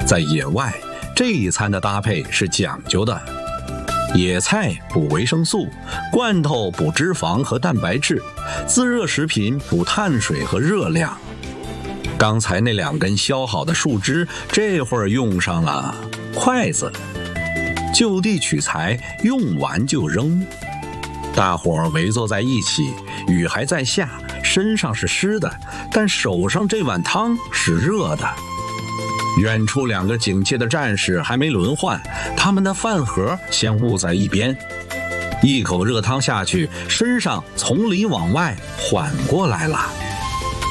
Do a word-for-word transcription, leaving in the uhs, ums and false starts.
在野外，这一餐的搭配是讲究的。野菜补维生素，罐头补脂肪和蛋白质，自热食品补碳水和热量。刚才那两根削好的树枝，这会儿用上了筷子。就地取材，用完就扔。大伙儿围坐在一起，雨还在下，身上是湿的，但手上这碗汤是热的。远处两个警戒的战士还没轮换，他们的饭盒先捂在一边。一口热汤下去，身上从里往外缓过来了。